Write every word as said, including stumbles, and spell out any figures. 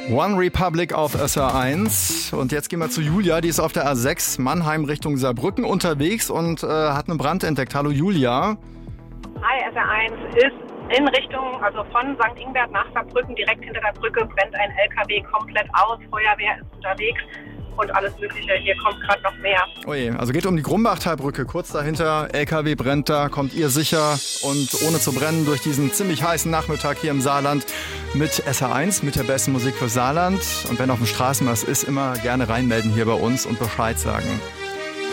One Republic auf S R eins. Und jetzt gehen wir zu Julia, die ist auf der A sechs Mannheim Richtung Saarbrücken unterwegs und äh, hat einen Brand entdeckt. Hallo Julia. Hi, S R eins ist in Richtung, also von Sankt Ingbert nach Saarbrücken, direkt hinter der Brücke brennt ein L K W komplett aus. Feuerwehr ist unterwegs und alles Mögliche. Hier kommt gerade noch mehr. Oje, also geht um die Grumbachtalbrücke. Kurz dahinter, L K W brennt da, kommt ihr sicher und ohne zu brennen durch diesen ziemlich heißen Nachmittag hier im Saarland mit S R eins, mit der besten Musik für Saarland. Und wenn auf dem Straßen was ist, immer gerne reinmelden hier bei uns und Bescheid sagen.